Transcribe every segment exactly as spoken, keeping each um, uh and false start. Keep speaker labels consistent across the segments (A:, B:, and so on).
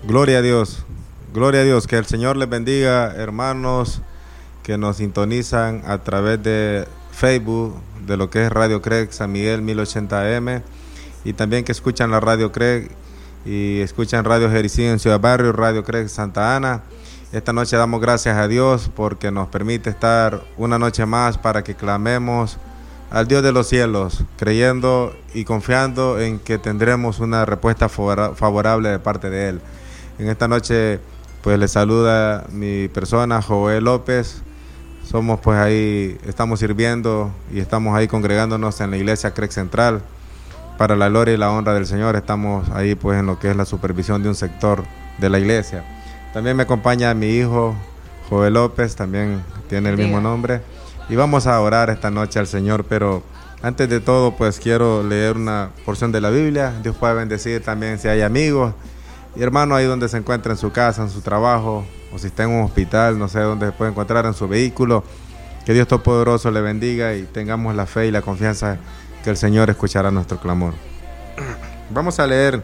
A: Gloria a Dios, gloria a Dios, que el Señor les bendiga, hermanos que nos sintonizan a través de Facebook, de lo que es Radio Craig San Miguel mil ochenta A M, y también que escuchan la Radio Craig y escuchan Radio Jericín en Ciudad Barrio, Radio Craig Santa Ana. Esta noche damos gracias a Dios porque nos permite estar una noche más para que clamemos al Dios de los cielos, creyendo y confiando en que tendremos una respuesta favorable de parte de Él. En esta noche pues les saluda mi persona, Joel López. Somos pues ahí, estamos sirviendo y estamos ahí congregándonos en la iglesia Craig Central para la gloria y la honra del Señor. Estamos ahí pues en lo que es la supervisión de un sector de la iglesia. También me acompaña mi hijo Joel López, también tiene el mismo nombre. Y vamos a orar esta noche al Señor, pero antes de todo pues quiero leer una porción de la Biblia. Dios puede bendecir también si hay amigos y hermanos ahí donde se encuentra, en su casa, en su trabajo, o si está en un hospital, no sé dónde se puede encontrar, en su vehículo. Que Dios Todopoderoso le bendiga y tengamos la fe y la confianza que el Señor escuchará nuestro clamor. Vamos a leer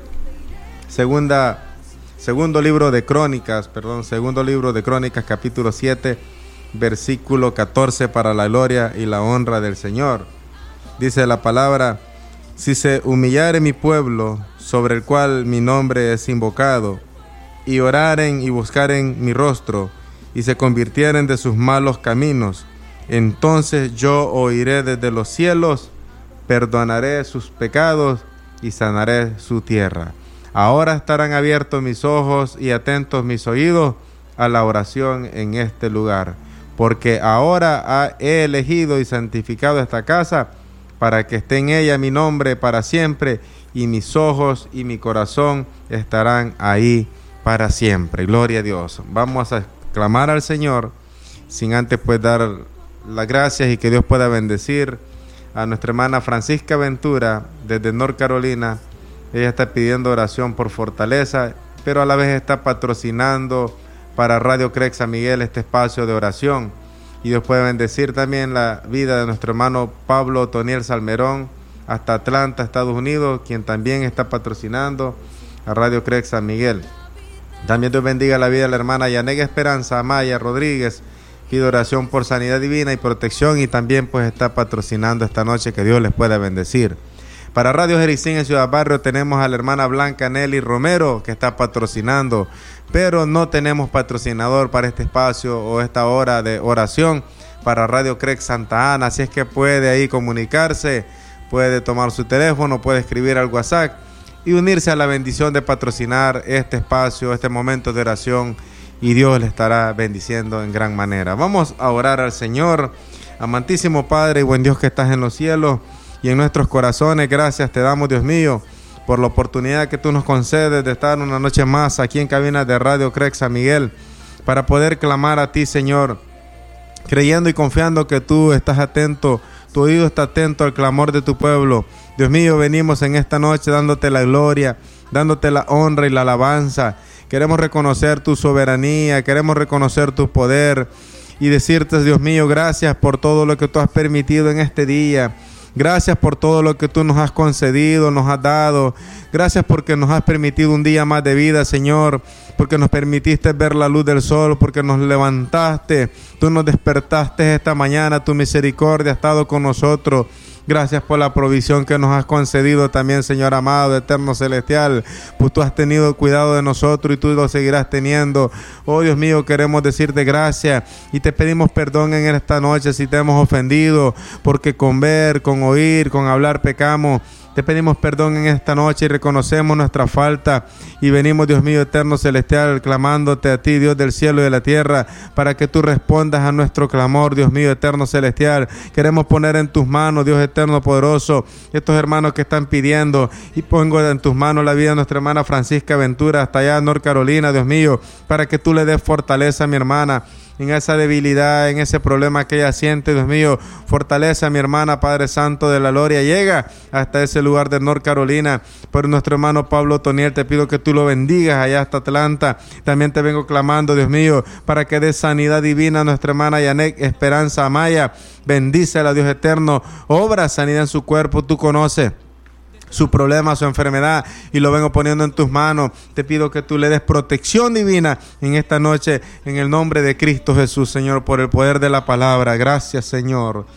A: segunda, segundo libro de Crónicas, perdón, segundo libro de Crónicas, capítulo siete, versículo catorce, para la gloria y la honra del Señor. Dice la palabra: si se humillare mi pueblo, sobre el cual mi nombre es invocado, y oraren y buscaren mi rostro, y se convirtieren de sus malos caminos, entonces yo oiré desde los cielos, perdonaré sus pecados y sanaré su tierra. Ahora estarán abiertos mis ojos y atentos mis oídos a la oración en este lugar, porque ahora he elegido y santificado esta casa para que esté en ella mi nombre para siempre, y mis ojos y mi corazón estarán ahí para siempre. Gloria a Dios. Vamos a clamar al Señor sin antes pues dar las gracias y que Dios pueda bendecir a nuestra hermana Francisca Ventura desde North Carolina. Ella está pidiendo oración por fortaleza, pero a la vez está patrocinando para Radio Craig San Miguel este espacio de oración. Y Dios puede bendecir también la vida de nuestro hermano Pablo Otoniel Salmerón hasta Atlanta, Estados Unidos, quien también está patrocinando a Radio Craig San Miguel. También Dios bendiga la vida de la hermana Yanega Esperanza Amaya Rodríguez. Pide oración por sanidad divina y protección, y también pues está patrocinando esta noche. Que Dios les pueda bendecir. Para Radio Jericín en Ciudad Barrio tenemos a la hermana Blanca Nelly Romero, que está patrocinando, pero no tenemos patrocinador para este espacio o esta hora de oración para Radio Craig Santa Ana. Así es que puede ahí comunicarse, puede tomar su teléfono, puede escribir al WhatsApp y unirse a la bendición de patrocinar este espacio, este momento de oración, y Dios le estará bendiciendo en gran manera. Vamos a orar al Señor. Amantísimo Padre y buen Dios que estás en los cielos y en nuestros corazones, gracias te damos, Dios mío, por la oportunidad que tú nos concedes de estar una noche más aquí en cabina de Radio Craig San Miguel, para poder clamar a ti, Señor, creyendo y confiando que tú estás atento, tu oído está atento al clamor de tu pueblo. Dios mío, venimos en esta noche dándote la gloria, dándote la honra y la alabanza. Queremos reconocer tu soberanía, queremos reconocer tu poder y decirte, Dios mío, gracias por todo lo que tú has permitido en este día. Gracias por todo lo que tú nos has concedido, nos has dado. Gracias porque nos has permitido un día más de vida, Señor, porque nos permitiste ver la luz del sol, porque nos levantaste, tú nos despertaste esta mañana, tu misericordia ha estado con nosotros. Gracias por la provisión que nos has concedido también, Señor amado, eterno celestial, pues tú has tenido cuidado de nosotros y tú lo seguirás teniendo. Oh Dios mío, queremos decirte gracias y te pedimos perdón en esta noche si te hemos ofendido, porque con ver, con oír, con hablar pecamos. Te pedimos perdón en esta noche y reconocemos nuestra falta y venimos, Dios mío, eterno celestial, clamándote a ti, Dios del cielo y de la tierra, para que tú respondas a nuestro clamor, Dios mío, eterno celestial. Queremos poner en tus manos, Dios eterno poderoso, estos hermanos que están pidiendo, y pongo en tus manos la vida de nuestra hermana Francisca Ventura hasta allá en North Carolina, Dios mío, para que tú le des fortaleza a mi hermana en esa debilidad, en ese problema que ella siente, Dios mío. Fortalece a mi hermana, Padre Santo de la gloria. Llega hasta ese lugar de North Carolina. Por nuestro hermano Pablo Toniel, te pido que tú lo bendigas allá hasta Atlanta. También te vengo clamando, Dios mío, para que dé sanidad divina a nuestra hermana Yanek Esperanza Amaya. Bendícela, Dios eterno. Obra sanidad en su cuerpo, tú conoces su problema, su enfermedad, y lo vengo poniendo en tus manos. Te pido que tú le des protección divina en esta noche, en el nombre de Cristo Jesús, Señor, por el poder de la palabra. Gracias, Señor.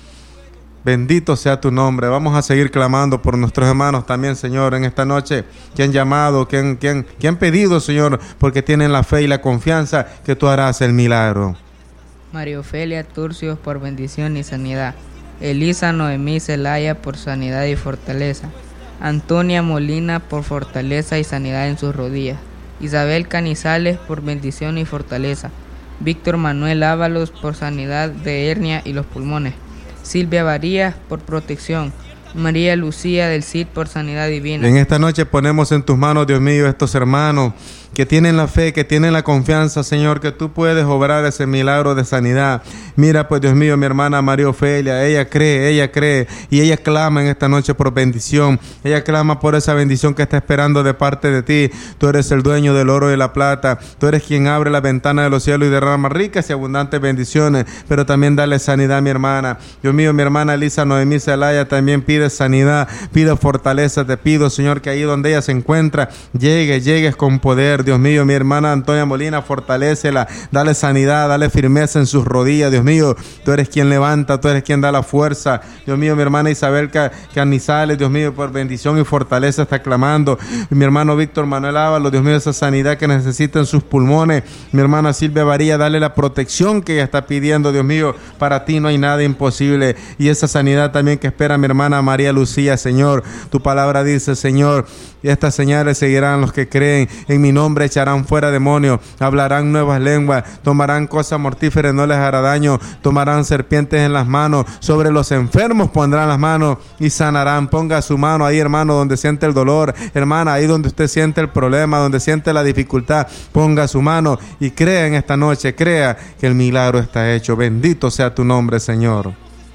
A: Bendito sea tu nombre. Vamos a seguir clamando por nuestros hermanos también, Señor, en esta noche, que han llamado, que han, que han, que han pedido, Señor, porque tienen la fe y la confianza que tú harás el milagro.
B: María Ofelia Turcios por bendición y sanidad. Elisa Noemí Zelaya por sanidad y fortaleza. Antonia Molina por fortaleza y sanidad en sus rodillas. Isabel Canizales por bendición y fortaleza. Víctor Manuel Ábalos por sanidad de hernia y los pulmones. Silvia Varías por protección. María Lucía del Cid por sanidad divina.
A: En esta noche ponemos en tus manos, Dios mío, estos hermanos que tienen la fe, que tienen la confianza, Señor, que tú puedes obrar ese milagro de sanidad. Mira, pues, Dios mío, mi hermana María Ofelia, ella cree, ella cree, y ella clama en esta noche por bendición. Ella clama por esa bendición que está esperando de parte de ti. Tú eres el dueño del oro y la plata. Tú eres quien abre la ventana de los cielos y derrama ricas y abundantes bendiciones, pero también dale sanidad a mi hermana. Dios mío, mi hermana Elisa Noemí Zelaya también pide sanidad, pide fortaleza. Te pido, Señor, que ahí donde ella se encuentra, llegue, llegues con poder. Dios mío, mi hermana Antonia Molina, fortalécela, dale sanidad, dale firmeza en sus rodillas. Dios mío, tú eres quien levanta, tú eres quien da la fuerza. Dios mío, mi hermana Isabel Canizales, Dios mío, por bendición y fortaleza está clamando. Mi hermano Víctor Manuel Ábalos, Dios mío, esa sanidad que necesita en sus pulmones. Mi hermana Silvia Varía, dale la protección que ella está pidiendo. Dios mío, para ti no hay nada imposible. Y esa sanidad también que espera mi hermana María Lucía, Señor. Tu palabra dice, Señor, y estas señales seguirán los que creen. En mi nombre echarán fuera demonios, hablarán nuevas lenguas, tomarán cosas mortíferas, no les hará daño, tomarán serpientes en las manos, sobre los enfermos pondrán las manos y sanarán. Ponga su mano ahí, hermano, donde siente el dolor, hermana, ahí donde usted siente el problema, donde siente la dificultad, ponga su mano y crea en esta noche, crea que el milagro está hecho. Bendito sea tu nombre, Señor.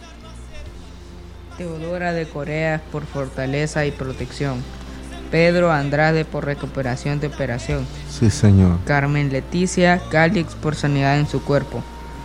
B: Teodora de Corea por fortaleza y protección. Pedro Andrade por recuperación de operación.
A: Sí, Señor.
B: Carmen Leticia Calix por sanidad en su cuerpo.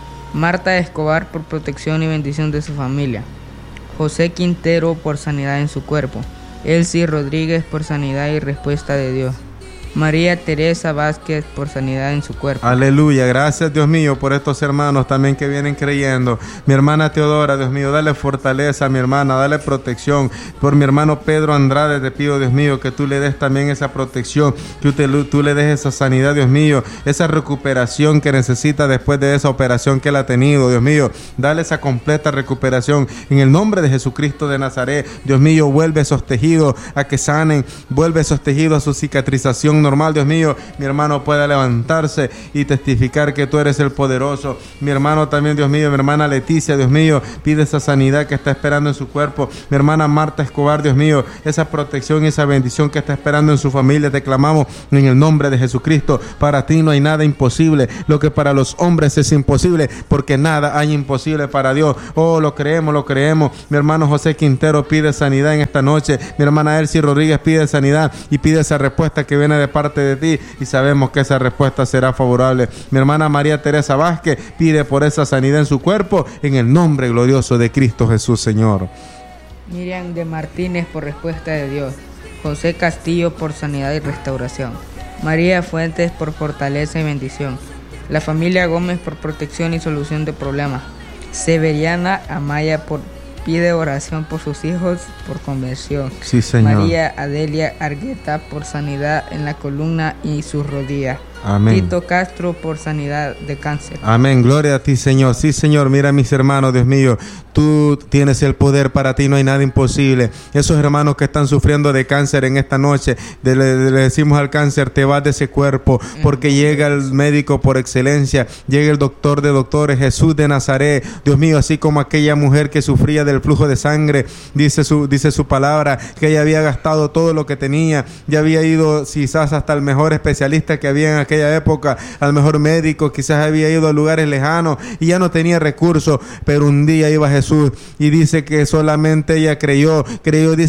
B: Marta Escobar por protección y bendición de su familia. José Quintero por sanidad en su cuerpo. Elsie Rodríguez por sanidad y respuesta de Dios. María Teresa Vázquez por sanidad en su cuerpo.
A: Aleluya, gracias, Dios mío, por estos hermanos también que vienen creyendo. Mi hermana Teodora, Dios mío, dale fortaleza a mi hermana, dale protección. Por mi hermano Pedro Andrade te pido, Dios mío, que tú le des también esa protección, que te, tú le des esa sanidad, Dios mío, esa recuperación que necesita después de esa operación que él ha tenido, Dios mío. Dale esa completa recuperación en el nombre de Jesucristo de Nazaret. Dios mío, vuelve esos tejidos a que sanen, vuelve esos tejidos a su cicatrización normal. Dios mío, mi hermano pueda levantarse y testificar que tú eres el poderoso. Mi hermano también, Dios mío, mi hermana Leticia, Dios mío, pide esa sanidad que está esperando en su cuerpo. Mi hermana Marta Escobar, Dios mío, esa protección y esa bendición que está esperando en su familia. Te clamamos en el nombre de Jesucristo. Para ti no hay nada imposible. Lo que para los hombres es imposible, porque nada hay imposible para Dios. Oh, lo creemos, lo creemos. Mi hermano José Quintero pide sanidad en esta noche. Mi hermana Elsie Rodríguez pide sanidad y pide esa respuesta que viene de parte de ti, y sabemos que esa respuesta será favorable. Mi hermana María Teresa Vázquez pide por esa sanidad en su cuerpo, en el nombre glorioso de Cristo Jesús, Señor.
B: Miriam de Martínez por respuesta de Dios. José Castillo por sanidad y restauración. María Fuentes por fortaleza y bendición. La familia Gómez por protección y solución de problemas. Severiana Amaya por pide oración por sus hijos por conversión.
A: Sí, Señor.
B: María Adelia Argueta por sanidad en la columna y sus rodillas.
A: Amén.
B: Tito Castro por sanidad de cáncer.
A: Amén, gloria a ti, Señor. Sí, Señor, mira mis hermanos, Dios mío, tú tienes el poder, para ti no hay nada imposible. Esos hermanos que están sufriendo de cáncer en esta noche, le, le, le decimos al cáncer, te vas de ese cuerpo, porque llega el médico por excelencia, llega el doctor de doctores, Jesús de Nazaret. Dios mío, así como aquella mujer que sufría del flujo de sangre, dice su, dice su palabra, que ella había gastado todo lo que tenía, ya había ido quizás hasta el mejor especialista que había en aquella época, al mejor médico, quizás había ido a lugares lejanos y ya no tenía recursos, pero un día iba Jesús y dice que solamente ella creyó, creyó, dice,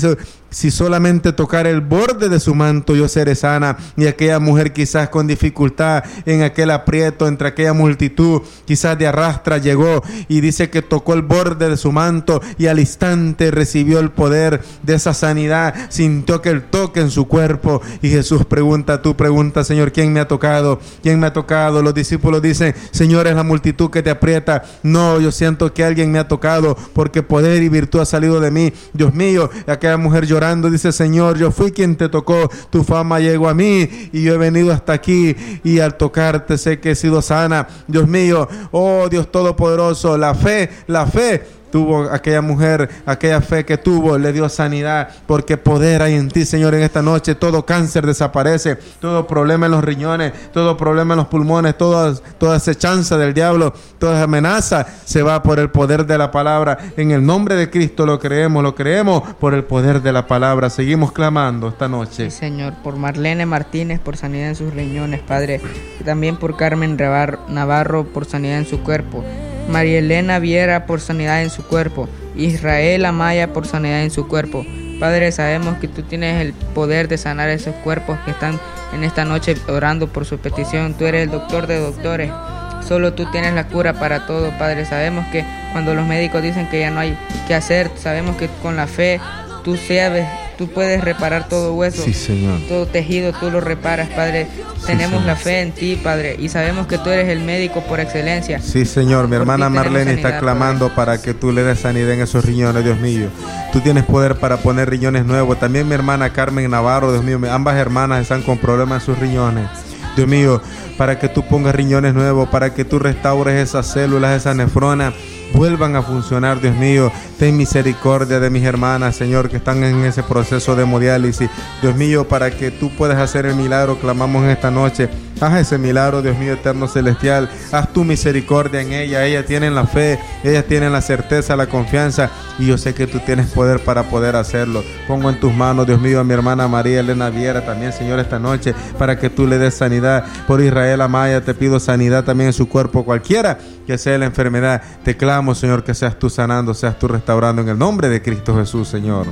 A: si solamente tocar el borde de su manto yo seré sana. Y aquella mujer quizás con dificultad, en aquel aprieto, entre aquella multitud, quizás de arrastra, llegó y dice que tocó el borde de su manto y al instante recibió el poder de esa sanidad, sintió que el toque en su cuerpo. Y Jesús pregunta, tú preguntas, Señor, ¿quién me ha tocado? ¿Quién me ha tocado? Los discípulos dicen, Señor, es la multitud que te aprieta. No, yo siento que alguien me ha tocado, porque poder y virtud ha salido de mí. Dios mío, aquella mujer llorando dice, Señor, yo fui quien te tocó, tu fama llegó a mí y yo he venido hasta aquí y al tocarte sé que he sido sana. Dios mío, oh Dios Todopoderoso, la fe, la fe tuvo aquella mujer, aquella fe que tuvo, le dio sanidad, porque poder hay en ti, Señor, en esta noche. Todo cáncer desaparece, todo problema en los riñones, todo problema en los pulmones, toda, toda acechanza del diablo, toda amenaza se va por el poder de la palabra. En el nombre de Cristo lo creemos, lo creemos por el poder de la palabra. Seguimos clamando esta noche.
B: Sí, Señor, por Marlene Martínez, por sanidad en sus riñones, Padre, y también por Carmen Navarro, por sanidad en su cuerpo. María Elena Viera, por sanidad en su cuerpo. Israel Amaya, por sanidad en su cuerpo. Padre, sabemos que tú tienes el poder de sanar esos cuerpos que están en esta noche orando por su petición. Tú eres el doctor de doctores. Solo tú tienes la cura para todo, Padre. Sabemos que cuando los médicos dicen que ya no hay que hacer, sabemos que con la fe tú sabes, tú puedes reparar todo hueso,
A: sí, Señor.
B: Todo tejido, tú lo reparas, Padre. Sí, tenemos Señor. La fe en ti, Padre, y sabemos que tú eres el médico por excelencia.
A: Sí, Señor. Mi hermana Marlene está clamando, Padre, para que tú le des sanidad en esos riñones, Dios mío. Tú tienes poder para poner riñones nuevos. También mi hermana Carmen Navarro, Dios mío, ambas hermanas están con problemas en sus riñones. Dios mío, para que tú pongas riñones nuevos, para que tú restaures esas células, esas nefronas, vuelvan a funcionar, Dios mío. Ten misericordia de mis hermanas, Señor, que están en ese proceso de hemodiálisis. Dios mío, para que tú puedas hacer el milagro, clamamos en esta noche. Haz ese milagro, Dios mío, eterno celestial. Haz tu misericordia en ella. Ellas tienen la fe, ellas tienen la certeza, la confianza, y yo sé que tú tienes poder para poder hacerlo. Pongo en tus manos, Dios mío, a mi hermana María Elena Viera también, Señor, esta noche, para que tú le des sanidad. Por Israel Amaya te pido sanidad también en su cuerpo, cualquiera que sea la enfermedad. Te clamo, Señor, que seas tú sanando, seas tú restaurando en el nombre de Cristo Jesús, Señor.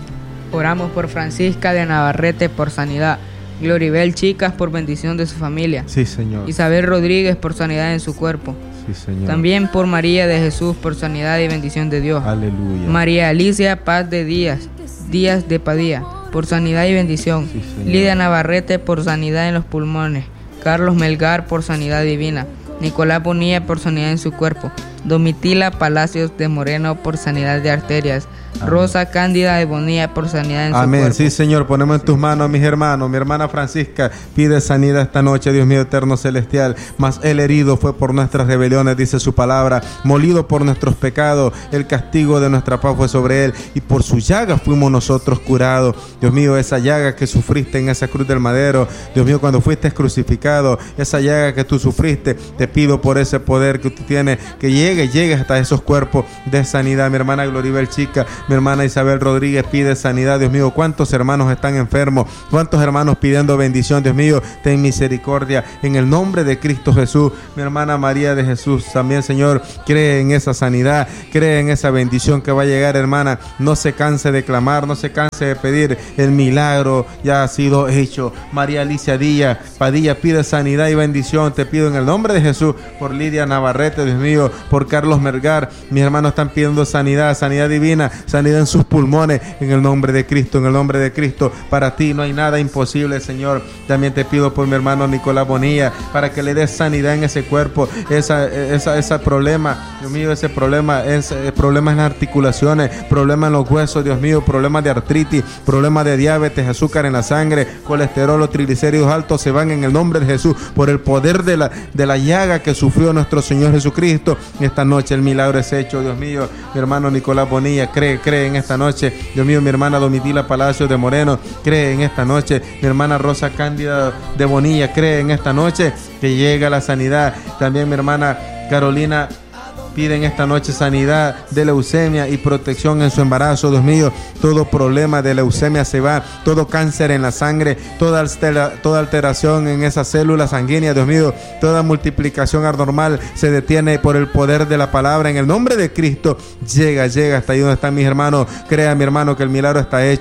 B: Oramos por Francisca de Navarrete por sanidad. Gloribel Chicas por bendición de su familia.
A: Sí, Señor.
B: Isabel Rodríguez por sanidad en su cuerpo.
A: Sí, Señor.
B: También por María de Jesús por sanidad y bendición de Dios.
A: Aleluya.
B: María Alicia Paz de Díaz, Díaz de Padilla por sanidad y bendición.
A: Sí,
B: Lidia Navarrete por sanidad en los pulmones. Carlos Melgar por sanidad divina. Nicolás Bonilla por sanidad en su cuerpo. Domitila Palacios de Moreno por sanidad de arterias. Amén. Rosa Cándida de Bonilla por sanidad en
A: Amén.
B: su cuerpo.
A: Sí, Señor, ponemos en tus manos, mis hermanos. Mi hermana Francisca pide sanidad esta noche, Dios mío, eterno celestial. Mas el herido fue por nuestras rebeliones, dice su palabra, molido por nuestros pecados, el castigo de nuestra paz fue sobre él, y por sus llagas fuimos nosotros curados. Dios mío, esa llaga que sufriste en esa cruz del madero, Dios mío, cuando fuiste crucificado, esa llaga que tú sufriste, te pido por ese poder que tú tienes, que llegue, llegue hasta esos cuerpos de sanidad. Mi hermana Gloribel Chica, mi hermana Isabel Rodríguez pide sanidad, Dios mío. ¿Cuántos hermanos están enfermos? ¿Cuántos hermanos pidiendo bendición? Dios mío, ten misericordia en el nombre de Cristo Jesús. Mi hermana María de Jesús también, Señor, cree en esa sanidad, cree en esa bendición que va a llegar, hermana. No se canse de clamar, no se canse de pedir. El milagro ya ha sido hecho. María Alicia Díaz Padilla pide sanidad y bendición. Te pido en el nombre de Jesús por Lidia Navarrete, Dios mío, por Carlos Melgar. Mis hermanos están pidiendo sanidad, sanidad divina, sanidad en sus pulmones, en el nombre de Cristo, en el nombre de Cristo. Para ti no hay nada imposible, Señor. También te pido por mi hermano Nicolás Bonilla, para que le des sanidad en ese cuerpo, esa, esa, ese problema, Dios mío, ese problema, ese problema en las articulaciones, problema en los huesos, Dios mío, problemas de artritis, problemas de diabetes, azúcar en la sangre, colesterol, los triglicéridos altos se van en el nombre de Jesús, por el poder de la, de la llaga que sufrió nuestro Señor Jesucristo. Esta noche el milagro es hecho, Dios mío. Mi hermano Nicolás Bonilla cree, cree en esta noche, Dios mío. Mi hermana Domitila Palacios de Moreno cree en esta noche. Mi hermana Rosa Cándida de Bonilla cree en esta noche que llega la sanidad. También mi hermana Carolina piden esta noche sanidad de leucemia y protección en su embarazo, Dios mío. Todo problema de leucemia se va, todo cáncer en la sangre, toda, altera, toda alteración en esas células sanguíneas, Dios mío, toda multiplicación anormal se detiene por el poder de la palabra. En el nombre de Cristo, llega, llega hasta ahí donde están mis hermanos. Crea, mi hermano, que el milagro está hecho.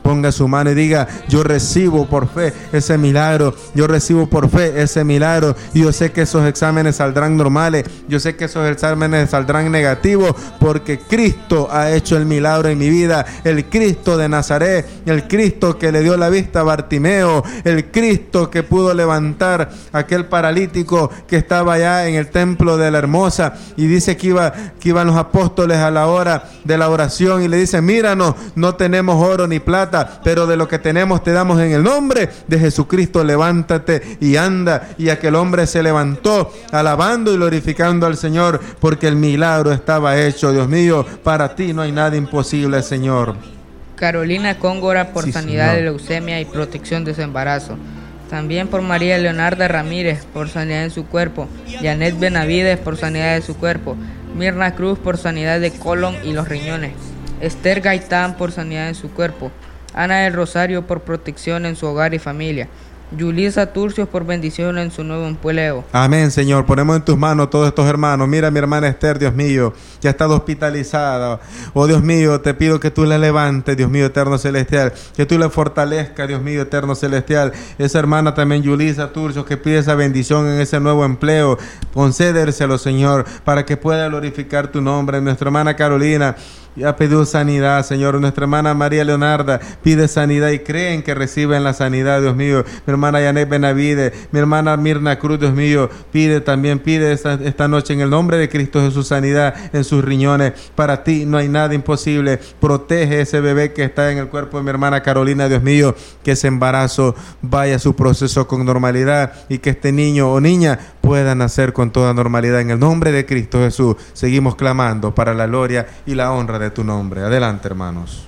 A: ponga su mano y diga: yo recibo por fe ese milagro, yo recibo por fe ese milagro, y yo sé que esos exámenes saldrán normales, yo sé que esos exámenes saldrán negativos, porque Cristo ha hecho el milagro en mi vida, el Cristo de Nazaret, el Cristo que le dio la vista a Bartimeo, el Cristo que pudo levantar a aquel paralítico que estaba allá en el templo de la Hermosa, y dice que, iba, que iban los apóstoles a la hora de la oración y le dicen: míranos, no tenemos oro ni plata, pero de lo que tenemos te damos en el nombre de Jesucristo, levántate y anda. Y aquel hombre se levantó alabando y glorificando al Señor, porque el milagro estaba hecho. Dios mío, para ti no hay nada imposible, Señor.
B: Carolina Cóngora por
A: Sí,
B: sanidad
A: Señor.
B: de leucemia y protección de su embarazo. También por María Leonarda Ramírez por sanidad en su cuerpo. Janet Benavides por sanidad de su cuerpo. Mirna Cruz por sanidad de colon y los riñones. Esther Gaitán por sanidad en su cuerpo. Ana del Rosario por protección en su hogar y familia. Yulisa Turcios por bendición en su nuevo empleo.
A: Amén, Señor. Ponemos en tus manos todos estos hermanos. Mira a mi hermana Esther, Dios mío, que ha estado hospitalizada. Oh, Dios mío, te pido que tú la levantes, Dios mío, eterno celestial. Que tú la fortalezcas, Dios mío, eterno celestial. Esa hermana también, Yulisa Turcios, que pide esa bendición en ese nuevo empleo. Concédeselo, Señor, para que pueda glorificar tu nombre. Nuestra hermana Carolina ya pidió sanidad, Señor. Nuestra hermana María Leonarda pide sanidad y creen que reciben la sanidad, Dios mío. Mi hermana Janet Benavides, mi hermana Mirna Cruz, Dios mío, pide también, pide esta, esta noche en el nombre de Cristo Jesús sanidad en sus riñones. Para ti no hay nada imposible. Protege ese bebé que está en el cuerpo de mi hermana Carolina, Dios mío, que ese embarazo vaya a su proceso con normalidad y que este niño o niña pueda nacer con toda normalidad en el nombre de Cristo Jesús. Seguimos clamando para la gloria y la honra de tu nombre. Adelante, hermanos.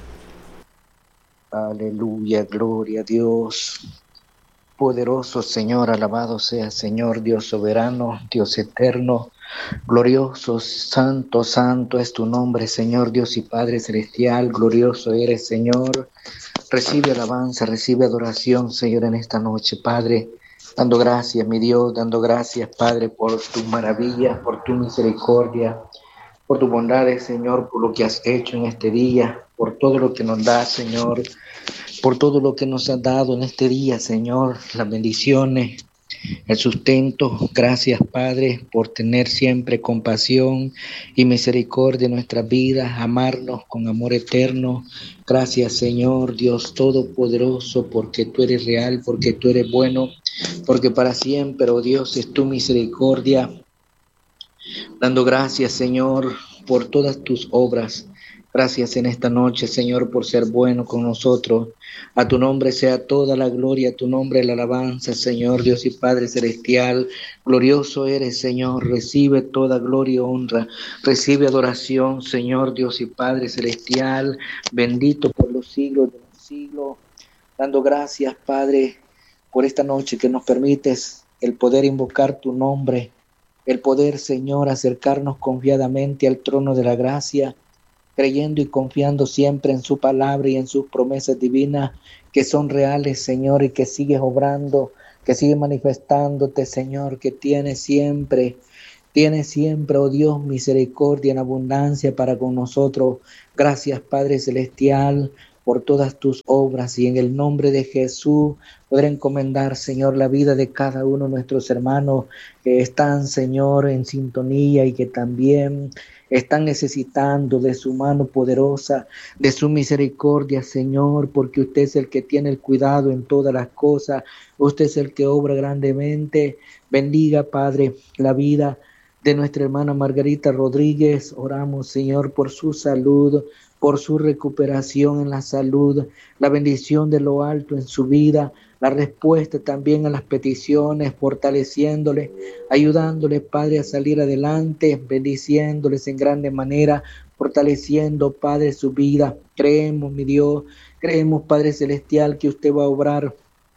C: Aleluya, gloria a Dios. Poderoso Señor, alabado sea Señor, Dios soberano, Dios eterno, glorioso, santo, santo es tu nombre, Señor, Dios y Padre celestial, glorioso eres, Señor. Recibe alabanza, recibe adoración, Señor, en esta noche, Padre. Dando gracias, mi Dios, dando gracias, Padre, por tus maravillas, por tu misericordia, por tus bondades, Señor, por lo que has hecho en este día, por todo lo que nos das, Señor, por todo lo que nos has dado en este día, Señor, las bendiciones, el sustento. Gracias, Padre, por tener siempre compasión y misericordia en nuestras vidas, amarnos con amor eterno. Gracias, Señor, Dios Todopoderoso, porque tú eres real, porque tú eres bueno, porque para siempre, oh Dios, es tu misericordia. Dando gracias, Señor, por todas tus obras. Gracias en esta noche, Señor, por ser bueno con nosotros. A tu nombre sea toda la gloria, a tu nombre la alabanza, Señor, Dios y Padre celestial. Glorioso eres, Señor, recibe toda gloria y honra. Recibe adoración, Señor, Dios y Padre celestial. Bendito por los siglos de los siglos. Dando gracias, Padre, por esta noche que nos permites el poder invocar tu nombre, el poder, Señor, acercarnos confiadamente al trono de la gracia, creyendo y confiando siempre en su palabra y en sus promesas divinas que son reales, Señor, y que sigues obrando, que sigues manifestándote, Señor, que tienes siempre, tienes siempre, oh Dios, misericordia en abundancia para con nosotros. Gracias, Padre celestial, por todas tus obras, y en el nombre de Jesús poder encomendar, Señor, la vida de cada uno de nuestros hermanos que están, Señor, en sintonía y que también están necesitando de su mano poderosa, de su misericordia, Señor, porque usted es el que tiene el cuidado en todas las cosas, usted es el que obra grandemente. Bendiga, Padre, la vida de nuestra hermana Margarita Rodríguez. Oramos, Señor, por su salud, por su recuperación en la salud, la bendición de lo alto en su vida, la respuesta también a las peticiones, fortaleciéndole, ayudándole, Padre, a salir adelante, bendiciéndoles en grande manera, fortaleciendo, Padre, su vida. Creemos, mi Dios, creemos, Padre celestial, que usted va a obrar,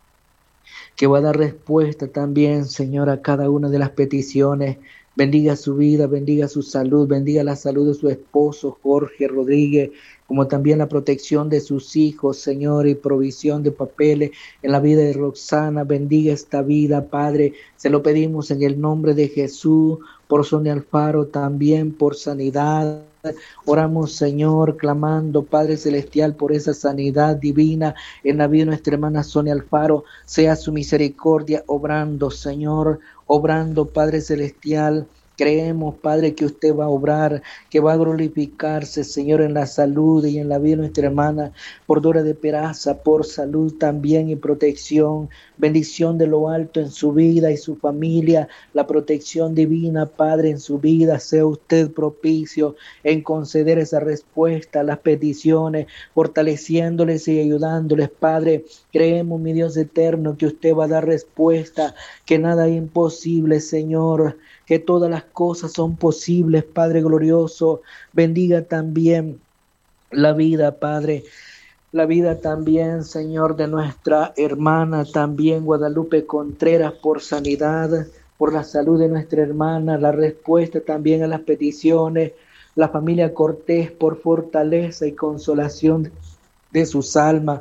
C: que va a dar respuesta también, Señor, a cada una de las peticiones. Bendiga su vida, bendiga su salud, bendiga la salud de su esposo Jorge Rodríguez, como también la protección de sus hijos, Señor, y provisión de papeles en la vida de Roxana. Bendiga esta vida, Padre, se lo pedimos en el nombre de Jesús. Por Sonia Alfaro también, por sanidad, Oramos, Señor, clamando, Padre Celestial, por esa sanidad divina en la vida de nuestra hermana Sonia Alfaro. Sea su misericordia obrando, Señor, obrando, Padre Celestial. Creemos, Padre, que usted va a obrar, que va a glorificarse, Señor, en la salud y en la vida de nuestra hermana, por Dora de Peraza, por salud también y protección, bendición de lo alto en su vida y su familia, la protección divina, Padre, en su vida. Sea usted propicio en conceder esa respuesta a las peticiones, fortaleciéndoles y ayudándoles, Padre. Creemos, mi Dios eterno, que usted va a dar respuesta, que nada es imposible, Señor, que todas las cosas son posibles, Padre glorioso. Bendiga también la vida, Padre, la vida también, Señor, de nuestra hermana, también Guadalupe Contreras, por sanidad, por la salud de nuestra hermana, la respuesta también a las peticiones, la familia Cortés, por fortaleza y consolación de sus almas,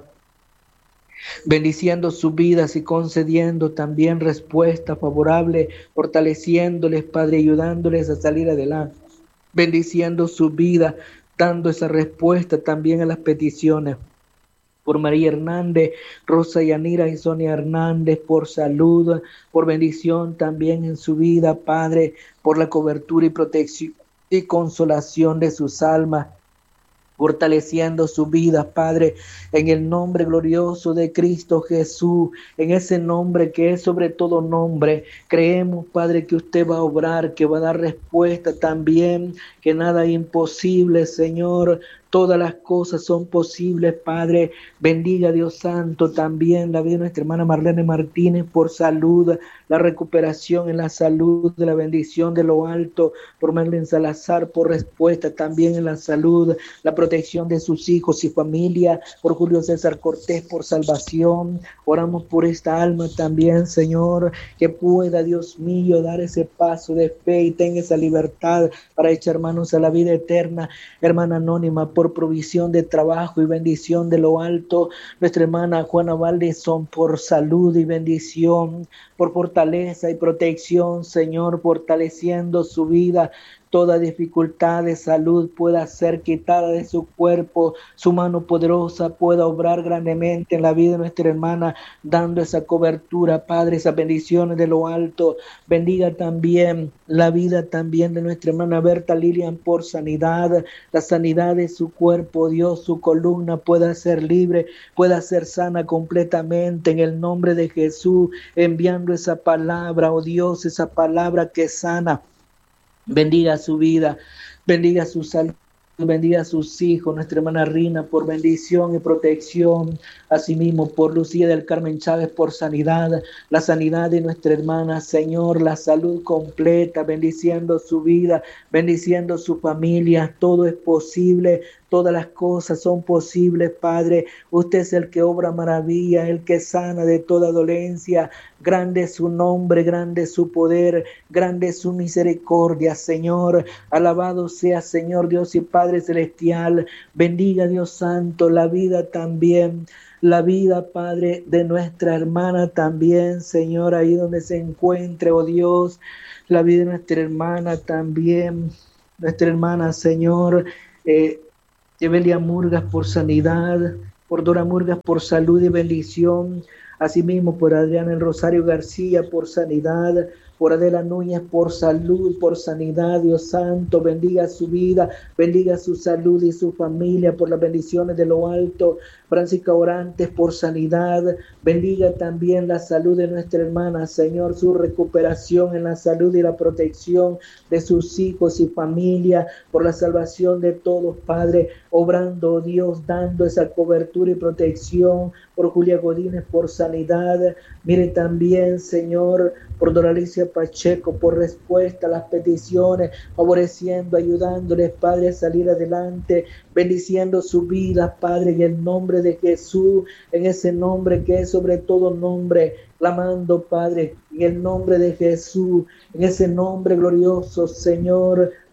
C: bendiciendo sus vidas y concediendo también respuesta favorable, fortaleciéndoles, Padre, ayudándoles a salir adelante, bendiciendo su vida, dando esa respuesta también a las peticiones. Por María Hernández, Rosa Yanira y Sonia Hernández, por salud, por bendición también en su vida, Padre, por la cobertura y protección y consolación de sus almas, fortaleciendo su vida, Padre, en el nombre glorioso de Cristo Jesús, en ese nombre que es sobre todo nombre. Creemos, Padre, que usted va a obrar, que va a dar respuesta también, que nada es imposible, Señor. Todas las cosas son posibles, Padre. Bendiga, Dios Santo, también la vida de nuestra hermana Marlene Martínez, por salud, la recuperación en la salud, de la bendición de lo alto, por Marlene Salazar, por respuesta también en la salud, la protección de sus hijos y familia, por Julio César Cortés, por salvación. Oramos por esta alma también, Señor, que pueda, Dios mío, dar ese paso de fe y tenga esa libertad para echar manos a la vida eterna. Hermana Anónima, por provisión de trabajo y bendición de lo alto. Nuestra hermana Juana Valdezón, por salud y bendición, por fortaleza y protección, Señor, fortaleciendo su vida. Toda dificultad de salud pueda ser quitada de su cuerpo, su mano poderosa pueda obrar grandemente en la vida de nuestra hermana, dando esa cobertura, Padre, esas bendiciones de lo alto. Bendiga también la vida también de nuestra hermana Berta Lilian, por sanidad, la sanidad de su cuerpo, Dios, su columna pueda ser libre, pueda ser sana completamente en el nombre de Jesús, enviando esa palabra, oh Dios, esa palabra que sana. Bendiga su vida, bendiga su salud, bendiga a sus hijos, nuestra hermana Rina, por bendición y protección, asimismo por Lucía del Carmen Chávez, por sanidad, la sanidad de nuestra hermana, Señor, la salud completa, bendiciendo su vida, bendiciendo su familia. Todo es posible, todas las cosas son posibles, Padre. Usted es el que obra maravilla, el que sana de toda dolencia. Grande es su nombre, grande es su poder, grande es su misericordia, Señor. Alabado sea, Señor Dios y Padre Celestial. Bendiga, Dios Santo, la vida también, la vida, Padre, de nuestra hermana también, Señor, ahí donde se encuentre, oh Dios, la vida de nuestra hermana también, nuestra hermana, Señor, eh, Evelia Murgas, por sanidad, por Dora Murgas, por salud y bendición, asimismo por Adriana El Rosario García, por sanidad, por Adela Núñez, por salud, por sanidad. Dios Santo, bendiga su vida, bendiga su salud y su familia, por las bendiciones de lo alto. Francisca Orantes, por sanidad, bendiga también la salud de nuestra hermana, Señor, su recuperación en la salud y la protección de sus hijos y familia, por la salvación de todos, Padre, obrando, Dios, dando esa cobertura y protección, por Julia Godínez, por sanidad. Mire también, Señor, por Doralicia Pacheco, por respuesta a las peticiones, favoreciendo, ayudándoles, Padre, a salir adelante, bendiciendo su vida, Padre, en el nombre de Jesús, en ese nombre que es sobre todo nombre, clamando, Padre, en el nombre de Jesús, en ese nombre glorioso, Señor,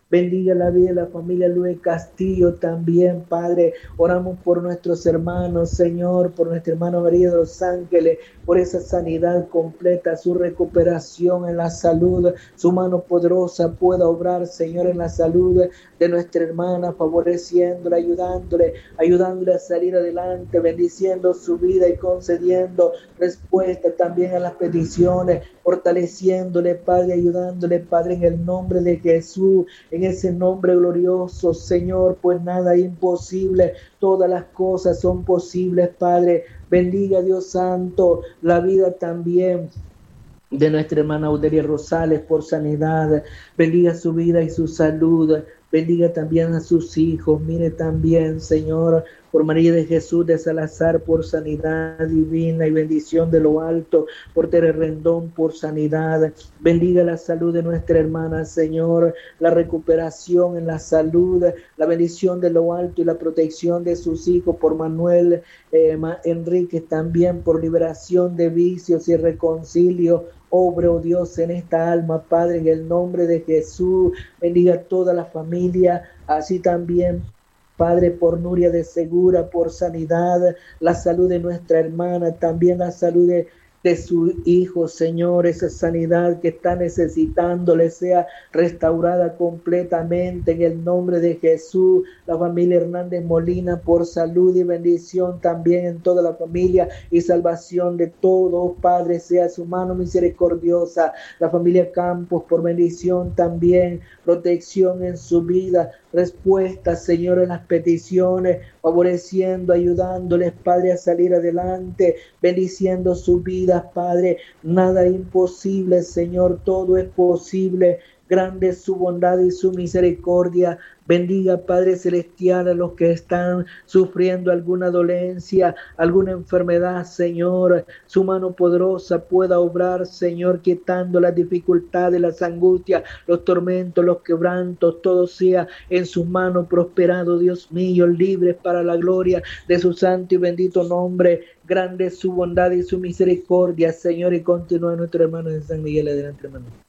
C: Bendiga la vida de la familia Luis Castillo también, Padre. Oramos por nuestros hermanos, Señor, por nuestra hermana María de los Ángeles, por esa sanidad completa, su recuperación en la salud, su mano poderosa pueda obrar, Señor, en la salud de nuestra hermana, favoreciéndola, ayudándole, ayudándole a salir adelante, bendiciendo su vida y concediendo respuesta también a las peticiones, fortaleciéndole, Padre, ayudándole, Padre, en el nombre de Jesús, en ese nombre glorioso, Señor, pues nada es imposible, todas las cosas son posibles, Padre. Bendiga, Dios Santo, la vida también de nuestra hermana Audelia Rosales por sanidad. Bendiga su vida y su salud. Bendiga también a sus hijos. Mire también, Señor, por María de Jesús de Salazar por sanidad divina y bendición de lo alto, por Tere Rendón por sanidad. Bendiga la salud de nuestra hermana, Señor, la recuperación en la salud, la bendición de lo alto y la protección de sus hijos, por Manuel eh, Enrique también, por liberación de vicios y reconcilio. Obra, oh Dios, en esta alma, Padre, en el nombre de Jesús. Bendiga a toda la familia, así también, Padre, por Nuria de Segura, por sanidad, la salud de nuestra hermana, también la salud de, de su hijo, Señor, esa sanidad que está necesitando le sea restaurada completamente en el nombre de Jesús. La familia Hernández Molina por salud y bendición también en toda la familia y salvación de todos, Padre, sea su mano misericordiosa. La familia Campos por bendición también, protección en su vida, respuesta, Señor, en las peticiones, favoreciendo, ayudándoles, Padre, a salir adelante, bendiciendo sus vidas, Padre. Nada es imposible, Señor, todo es posible. Grande es su bondad y su misericordia. Bendiga, Padre Celestial, a los que están sufriendo alguna dolencia, alguna enfermedad, Señor. Su mano poderosa pueda obrar, Señor, quitando las dificultades, las angustias, los tormentos, los quebrantos. Todo sea en su mano prosperado, Dios mío, libres para la gloria de su santo y bendito nombre. Grande es su bondad y su misericordia, Señor, y continúa nuestro hermano de San Miguel adelante, hermano.